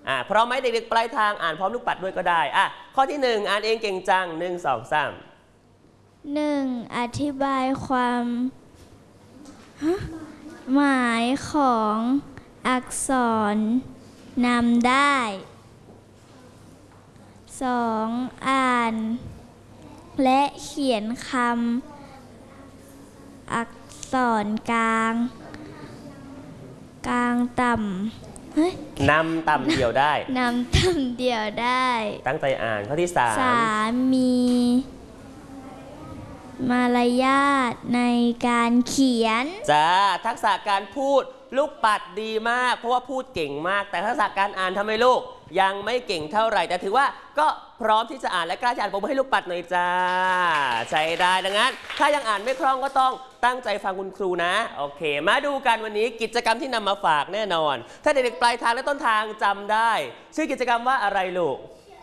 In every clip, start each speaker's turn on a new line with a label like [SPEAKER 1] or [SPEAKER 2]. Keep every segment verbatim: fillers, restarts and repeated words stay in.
[SPEAKER 1] อ่าพร้อมไหมเด็กๆปลายทางอ่านพร้อมลูกปัดด้วยก็ได้อ่ะข้อที่หนึ่งอ่านเองเก่งจังหนึ่งสองสาม
[SPEAKER 2] หนึ่งอธิบายความหมายของอักษรนำได้สองอ่านและเขียนคำอักษรกลางกลางต่ำ
[SPEAKER 1] นำต่ำเดี่ยวได้
[SPEAKER 2] นำต่ำเดี่ยวได้
[SPEAKER 1] ตั้งใจอ่านข้อที่สาม
[SPEAKER 2] สามมีมารยาทในการเขียน
[SPEAKER 1] จ้าทักษะการพูดลูกปัดดีมากเพราะว่าพูดเก่งมากแต่ทักษะการอ่านทำไมลูกยังไม่เก่งเท่าไหร่แต่ถือว่าก็พร้อมที่จะอ่านและกล้าจะอ่านผมให้ลูกปัดหน่อยจ้าใช้ได้ดังนั้นถ้ายังอ่านไม่คล่องก็ต้องตั้งใจฟังคุณครูนะโอเคมาดูกันวันนี้กิจกรรมที่นำมาฝากแน่นอนถ้าเด็กๆปลายทางและต้นทางจำได้ชื่อกิจกรรมว่าอะไรลูก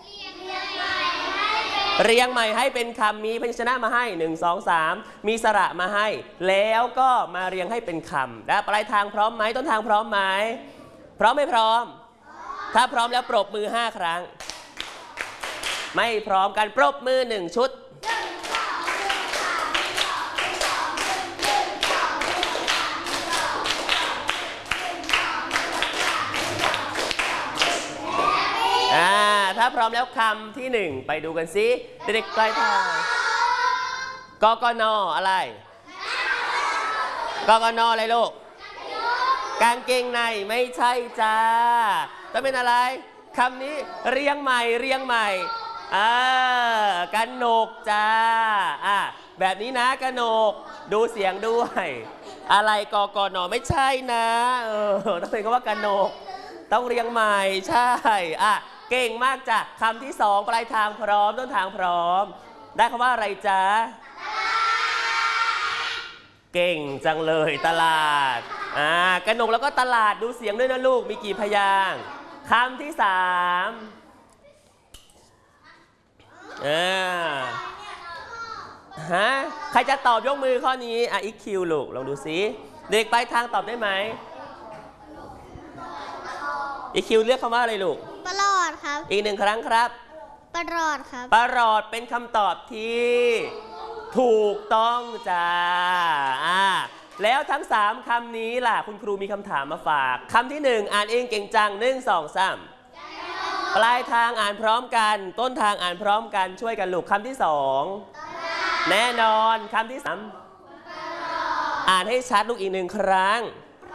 [SPEAKER 1] เรียงใหม่ให้เป็นคำมีพยัญชนะมาให้หนึ่ง สอง สามมีสระมาให้แล้วก็มาเรียงให้เป็นคำและปลายทางพร้อมไหมต้นทางพร้อมไหมพร้อมไม่พร้อมถ้าพร้อมแล้วปรบมือห้าครั้งไม่พร้อมกันปรบมือหนึ่งชุดอ่าถ้าพร้อมแล้วคำที่หนึ่งไปดูกันสิเด็กๆปลายทางกกนอะไรกกนอะไรลูกกางเกงในไม่ใช่จ้าต้องเป็นอะไรคำนี้เรียงใหม่เรียงใหม่อ่ากนกจ้าอ่ะแบบนี้นะกนกดูเสียงด้วยอะไรกกนไม่ใช่นะเออต้องเป็นคำว่ากนกต้องเรียงใหม่ใช่อ่ะเก่งมากจ้ะคำที่สองปลายทางพร้อมต้นทางพร้อมได้คำว่าอะไรจ๊ะเก่งจังเลยตลาดอ่ากนกแล้วก็ตลาดดูเสียงด้วยนะลูกมีกี่พยางค์คำที่สามอ่าฮะใครจะตอบยกมือข้อนี้อ่ะอีคิวลูกลองดูสิเด็กปลายทางตอบได้ไหมอีคิวเลือกคำว่าอะไรลูก
[SPEAKER 2] ปลอดครับ
[SPEAKER 1] อีกหนึ่งครั้งครับ
[SPEAKER 2] ปลอดครับ
[SPEAKER 1] ปลอดเป็นคำตอบที่ถูกต้องจ้าอ่าแล้วทั้งสามคำนี้ล่ะคุณครูมีคำถามมาฝากคำที่หนึ่งอ่านเองเก่งจังหนึ่งสองสามปลายทางอ่านพร้อมกันต้นทางอ่านพร้อมกันช่วยกันลูกคำที่สองแน่นอนคำที่สามอ่านให้ชัดลูกอีกหนึ่งครั้ง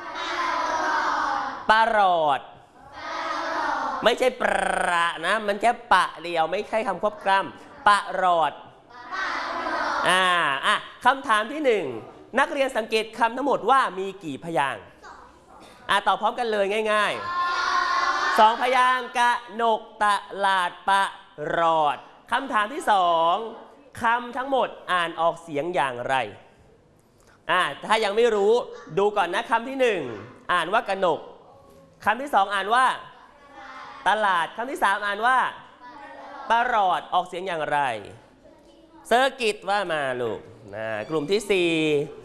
[SPEAKER 1] ปลอดไม่ใช่ประนะมันแค่ปะเดียวไม่ใช่คำควบกล้ำปะรอดอ่าอ่ะคำถามที่หนึ่งนักเรียนสังเกตคำทั้งหมดว่ามีกี่พยางค์อ่ะตอบพร้อมกันเลยง่ายๆสองพยางค์กะนกตะลาดปะรอดคำถามที่สองคำทั้งหมดอ่านออกเสียงอย่างไรอ่ะถ้ายังไม่รู้ดูก่อนนะคำที่หนึ่งอ่านว่ากะนกคำที่สองอ่านว่าตลาดคำที่สามอ่านว่าปลอดออกเสียงอย่างไรเซอร์กิตว่ามาลูกนะกลุ่มที่สี่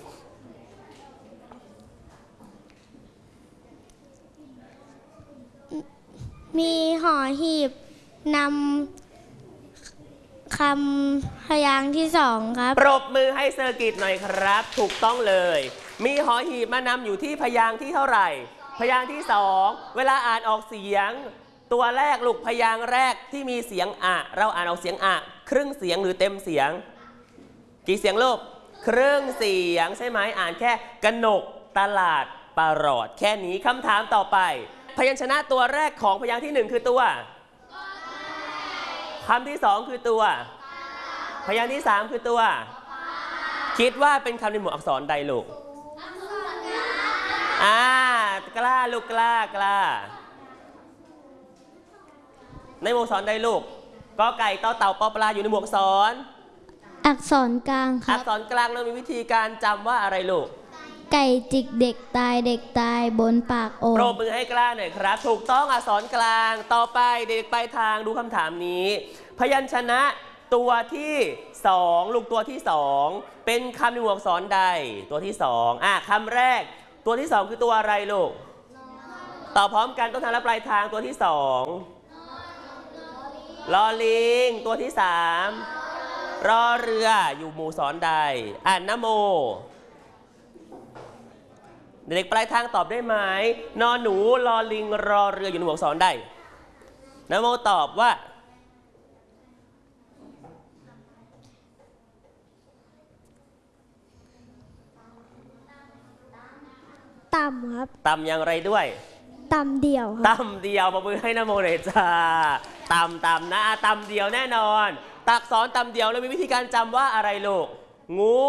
[SPEAKER 2] มีหอหีบนำคำพยางค์ที่สองครับ
[SPEAKER 1] ปรบมือให้เซอร์กิตหน่อยครับถูกต้องเลยมีหอหีบมานำอยู่ที่พยางค์ที่เท่าไหร่พยางค์ที่สองเวลาอ่านออกเสียงตัวแรกลูกพยางค์แรกที่มีเสียงอะเราอ่านออกเสียงอะครึ่งเสียงหรือเต็มเสียงกี่เสียงลูกครึ่งเสียงใช่ไหมอ่านแค่กนกตลาดปลอดแค่นี้คำถามต่อไปพยัญชนะตัวแรกของพยางค์ที่หนึ่งคือตัวคำที่สองคือตัวพยางค์ที่สามคือตัวคิดว่าเป็นคำในหมวดอักษรใดลูกอ่ากล้าลูกกล้ากล้าในหมวดอักษรใดลูกกอไก่ต่อเต่าปอปลาอยู่ในหมวดอักษร
[SPEAKER 2] อักษรกลางครับ
[SPEAKER 1] อักษรกลางเรามีวิธีการจำว่าอะไรลูก
[SPEAKER 2] ไก่จิกเด็กตายเด็กตายบนปากโอ่ง
[SPEAKER 1] ปรบมือให้กล้าหน่อยครับถูกต้องอักษรกลางต่อไปเด็กไปทางดูคำถามนี้พยัญชนะตัวที่สองลูกตัวที่สองเป็นคำในหมวดอักษรใดตัวที่สองอ่ะคำแรกตัวที่สองคือตัวอะไรลูกต่อพร้อมกันต้นทางและปลายทางตัวที่สองลอลิงตัวที่สามรอเรืออยู่หมู่สอนใดอ่านนะโมเด็กปลายทางตอบได้ไหมนอหนูลอลิงรอเรืออยู่ในหมู่อักษรใดนะโมตอบว่า
[SPEAKER 2] ต่ำครับ
[SPEAKER 1] ต่ำอย่างไรด้วย
[SPEAKER 2] ต่ำเดียวครับ
[SPEAKER 1] ต่ำเดียวมามือให้นะโมเลยจ้าต่ำต่ำนะต่ำเดียวแน่นอนตักสอนต่ำเดียวแล้วมีวิธีการจำว่าอะไรลูกงู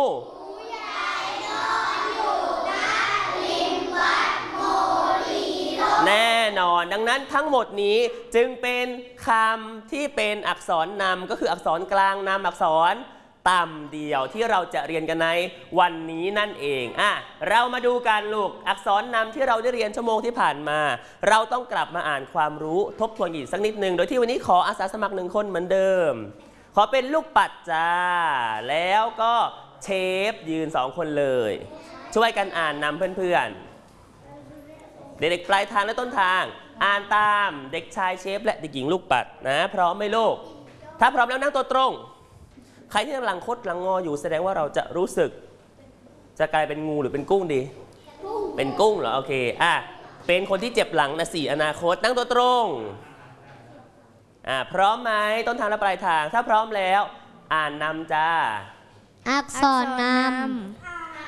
[SPEAKER 1] แน่นอนดังนั้นทั้งหมดนี้จึงเป็นคำที่เป็นอักษรนำก็คืออักษรกลางนำอักษรต่ำเดียวที่เราจะเรียนกันในวันนี้นั่นเองอ่ะเรามาดูกันลูกอักษรนำที่เราได้เรียนชั่วโมงที่ผ่านมาเราต้องกลับมาอ่านความรู้ทบทวนอีกสักนิดนึงโดยที่วันนี้ขออาสาสมัครหนึ่งคนเหมือนเดิมขอเป็นลูกปัดจ้าแล้วก็เชฟยืนสองคนเลยช่วยกันอ่านนำเพื่อนๆเด็กๆปลายทางและต้นทางอ่านตามเด็กชายเชฟและเด็กหญิงลูกปัดนะพร้อมไหมลูกถ้าพร้อมแล้วนั่งตัวตรงใครที่กำลังคดหลังงออยู่แสดงว่าเราจะรู้สึกจะกลายเป็นงูหรือเป็นกุ้งดีเป็นกุ้งเหรอโอเคอ่ะเป็นคนที่เจ็บหลังนะสี่อนาคตนั่งตัวตรงอ่ะพร้อมไหมต้นทางและปลายทางถ้าพร้อมแล้วอ่านนำจ้า
[SPEAKER 3] อักษรนำ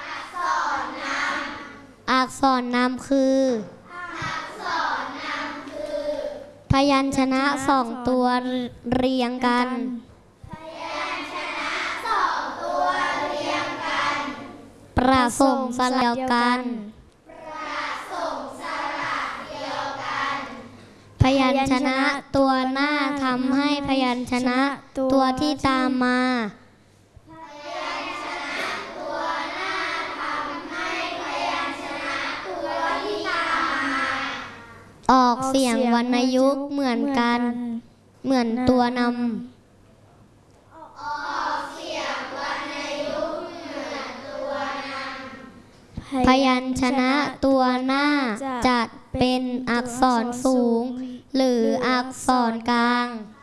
[SPEAKER 3] อักษรนำคือพยัญชนะสองตัวเรียงกันประสงค์สระเดียวกันพยัญชนะตัวหน้าทำให้พยัญชนะตัวที่ตามมาออกเสียงวรรณยุกต์เหมือนกันเหมือนตัวนำพยัญชนะตัวหน้าจะเป็นอักษรสูงหรืออักษรกลาง